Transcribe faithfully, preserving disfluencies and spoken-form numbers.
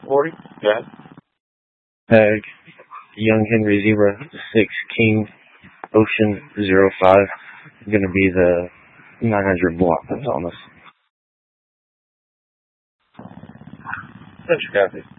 forty. Yeah. Tag, Young Henry Zebra, six King, Ocean zero five. Going to be the nine hundred block that's on us. That's copy.